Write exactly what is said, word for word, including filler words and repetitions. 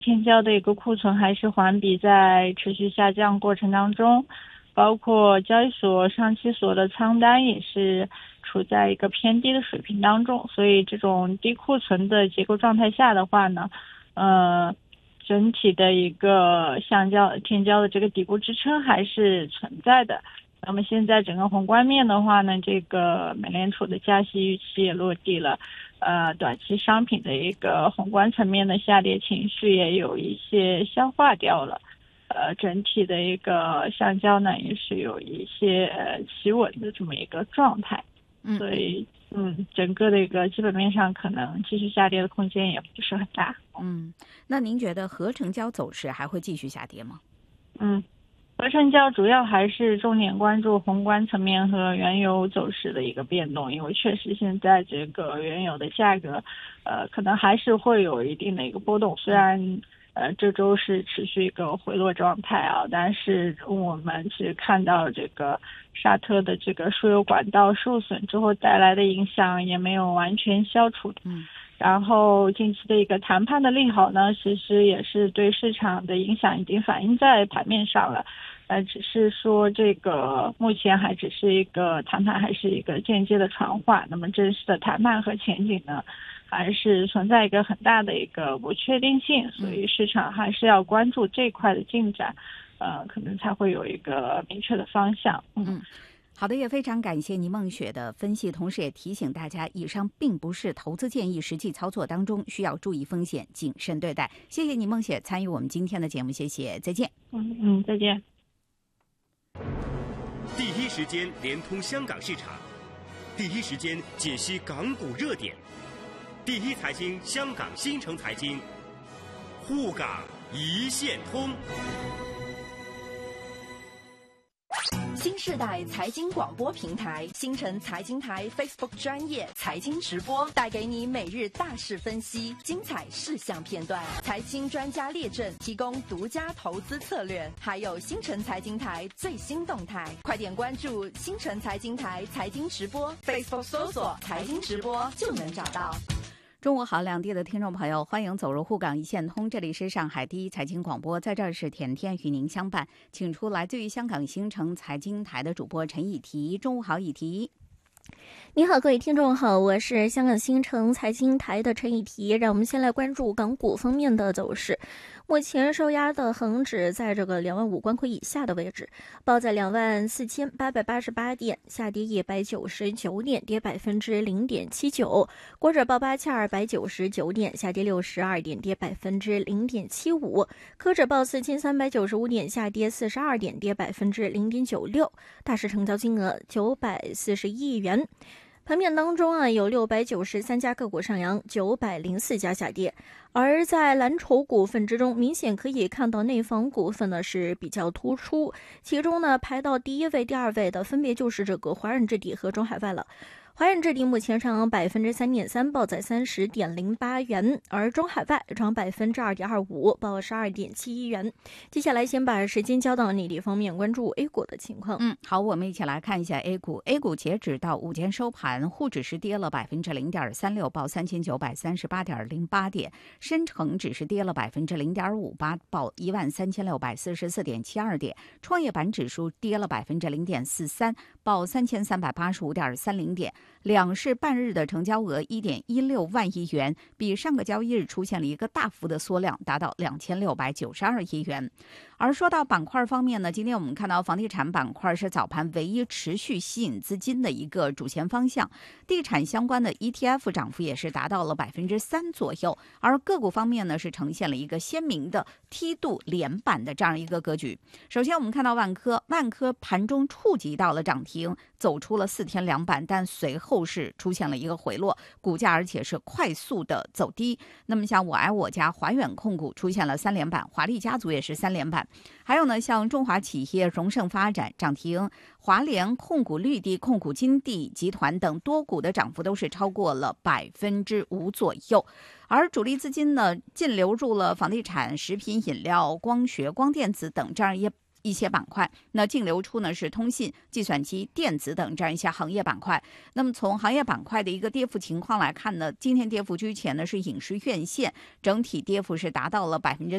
天胶的一个库存还是环比在持续下降过程当中，包括交易所上期所的仓单也是处在一个偏低的水平当中，所以这种低库存的结构状态下的话呢，呃，整体的一个橡胶、天胶的这个底部支撑还是存在的。那么现在整个宏观面的话呢，这个美联储的加息预期也落地了，呃，短期商品的一个宏观层面的下跌情绪也有一些消化掉了，呃，整体的一个橡胶呢也是有一些呃企稳的这么一个状态， 嗯， 所以嗯，整个的一个基本面上可能继续下跌的空间也不是很大。 嗯，那您觉得合成胶走势还会继续下跌吗？ 嗯。合成胶主要还是重点关注宏观层面和原油走势的一个变动，因为确实现在这个原油的价格，呃，可能还是会有一定的一个波动。虽然呃这周是持续一个回落状态啊，但是我们其实看到这个沙特的这个输油管道受损之后带来的影响也没有完全消除。 嗯。 然后近期的一个谈判的利好呢，其实也是对市场的影响已经反映在盘面上了，呃，只是说这个目前还只是一个谈判，还是一个间接的传话。那么正式的谈判和前景呢，还是存在一个很大的一个不确定性，所以市场还是要关注这块的进展，呃，可能才会有一个明确的方向。嗯。 嗯，好的，也非常感谢倪梦雪的分析，同时也提醒大家，以上并不是投资建议，实际操作当中需要注意风险，谨慎对待。谢谢倪梦雪参与我们今天的节目，谢谢，再见。 嗯嗯，再见。 第一时间连通香港市场，第一时间解析港股热点，第一财经香港新城财经，沪港一线通。 新世代财经广播平台新城财经台 Facebook 专业财经直播，带给你每日大事分析、精彩事项片段，财经专家列阵，提供独家投资策略，还有新城财经台最新动态。快点关注新城财经台财经直播 Facebook 搜索财经直播就能找到。 中午好，两地的听众朋友，欢迎走入沪港一线通，这里是上海第一财经广播，在这儿是甜甜与您相伴，请出来自于香港新城财经台的主播陈以提。中午好，以提。 你好，各位听众好，我是香港新城财经台的陈以提。让我们先来关注港股方面的走势。目前受压的恒指在这个两万五关口以下的位置，报在两万四千八百八十八点，下跌一百九十九点，跌百分之零点七九。国指报八千二百九十九点，下跌六十二点，跌百分之零点七五。科指报四千三百九十五点，下跌四十二点，跌百分之零点九六。大市成交金额九百四十亿元。盘面当中啊，有六百九十三家个股上扬，九百零四家下跌。而在蓝筹股份之中，明显可以看到内房股份呢是比较突出，其中呢排到第一位、第二位的分别就是这个华润置地和中海外了。华润置地目前上扬百分之三点三，报在三十点零八元，而中海外涨百分之二点二五，报十二点七一元。接下来先把时间交到内地方面，关注 A 股的情况。 嗯，好，我们一起来看一下 A 股。A 股截止到午间收盘，沪指是跌了百分之零点三六，报三千九百三十八点零八点；深成指是跌了百分之零点五八，报一万三千六百四十四点七二点；创业板指数跌了百分之零点四三，报三千三百八十五点三零点。两市半日的成交额一点一六万亿元，比上个交易日出现了一个大幅的缩量，达到两千六百九十二亿元。而说到板块方面呢，今天我们看到房地产板块是早盘唯一持续吸引资金的一个主线方向，地产相关的 E T F 涨幅也是达到了百分之三左右。而个股方面呢，是呈现了一个鲜明的梯度连板的这样一个格局。首先我们看到万科，万科盘中触及到了涨停，走出了四天两板，但随后是出现了一个回落，股价而且是快速的走低。那么像我爱我家、华远控股出现了三连板，华丽家族也是三连板。还有呢，像中华企业、荣盛发展涨停，华联控股、绿地控股、金地集团等多股的涨幅都是超过了百分之五左右。而主力资金呢，净流入了房地产、食品饮料、光学、光电子等这样一一些板块。那净流出呢是通信、计算机、电子等这样一些行业板块。那么从行业板块的一个跌幅情况来看呢，今天跌幅居前呢是影视院线，整体跌幅是达到了百分之